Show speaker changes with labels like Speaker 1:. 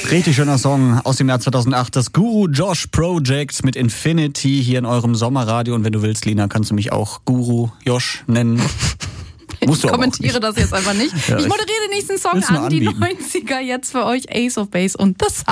Speaker 1: Richtig schöner Song aus dem Jahr 2008, das Guru Josh Project mit Infinity hier in eurem Sommerradio. Und wenn du willst, Lina, kannst du mich auch Guru Josh nennen.
Speaker 2: Ich kommentiere das jetzt einfach nicht.
Speaker 1: Ja,
Speaker 2: ich moderiere den nächsten Song an, die 90er jetzt für euch, Ace of Base und The Sun.